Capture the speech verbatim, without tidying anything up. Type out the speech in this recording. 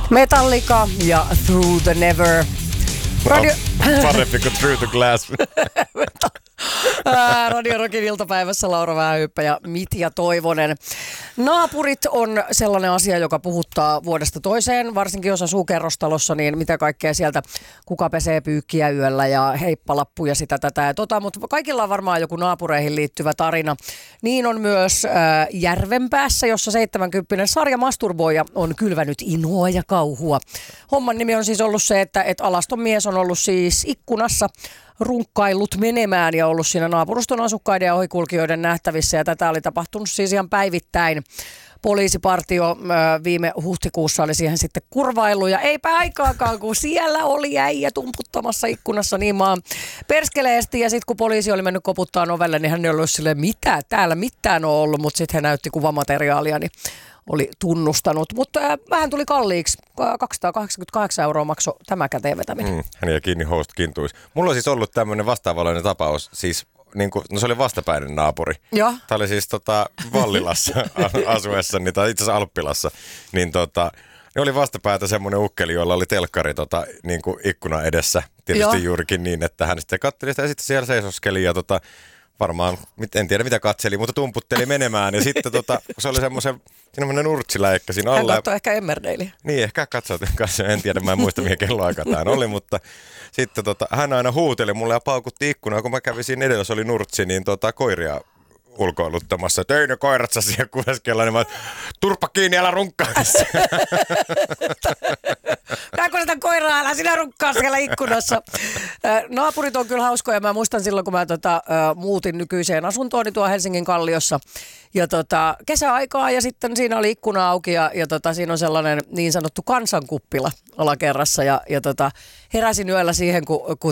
Metallica ja Through the Never. Radio... No, parempi kuin Through the Glass. Radio Rockin iltapäivässä Laura Vähähyppä ja Mitja Toivonen. Naapurit on sellainen asia, joka puhuttaa vuodesta toiseen, varsinkin jos asuu kerrostalossa, niin mitä kaikkea sieltä, kuka pesee pyykkiä yöllä ja heippalappuja sitä tätä ja tota, mutta kaikilla on varmaan joku naapureihin liittyvä tarina. Niin on myös äh, Järvenpäässä, jossa seitsemänkymppinen Sarja Masturboija on kylvänyt inhoa ja kauhua. Homman nimi on siis ollut se, että et alaston mies on ollut siis ikkunassa runkkaillut menemään ja ollut siinä naapuruston asukkaiden ja ohikulkijoiden nähtävissä. Ja tätä oli tapahtunut siis ihan päivittäin. Poliisipartio viime huhtikuussa oli siihen sitten kurvaillut ja eipä aikaakaan, kun siellä oli äijä tumputtamassa ikkunassa niin maan perskeleesti. Ja sitten kun poliisi oli mennyt koputtaa ovelle, niin hän ei ollut silleen, mitä täällä mitään on ollut, mutta sitten he näytti kuvamateriaalia, niin oli tunnustanut. Mutta äh, vähän tuli kalliiksi. kaksisataakahdeksankymmentäkahdeksan euroa maksoi tämä käteen vetäminen. Mm, hän jäi kiinni host kintuisi. Mulla on siis ollut tämmöinen vastaavallinen tapaus, siis niin kuin, no se oli vastapäinen naapuri. Joo. Tämä oli siis tota, Vallilassa asuessani, tai itse asiassa Alppilassa, niin tota, ne oli vastapäätä semmoinen ukkeli, jolla oli telkkari tota, niin kuin ikkuna edessä. Tietysti Joo. juurikin niin, että hän sitten katseli sitä ja sitten siellä seisoskeli ja tota, varmaan, en tiedä mitä katseli, mutta tumputteli menemään. Ja sitten tota, kun se oli semmoisen, semmoinen nurtsiläikkä siinä alla. Hän katsoi ehkä Emmerdalea. Niin, ehkä katsoi, en tiedä, mä en muista mihin kelloaika tämä oli, mutta sitten tota, hän aina huuteli mulle ja paukutti ikkunaa, kun mä kävin siinä edellä, se oli nurtsi, niin tota, koiria ulkoiluttamassa, että ei ne koirat saa siihen kuveskella, niin mä turpa kiinni, älä runkkaa. Näkö sitä koiraa, älä sinä runkkaa siellä ikkunassa. Naapurit on kyllä hauskoja. Mä muistan silloin, kun mä tota, muutin nykyiseen asuntooni tuo Helsingin Kalliossa. Ja tota, kesäaikaa ja sitten siinä oli ikkuna auki ja, ja tota, siinä on sellainen niin sanottu kansankuppila alakerrassa. Ja, ja tota, heräsin yöllä siihen, kun, kun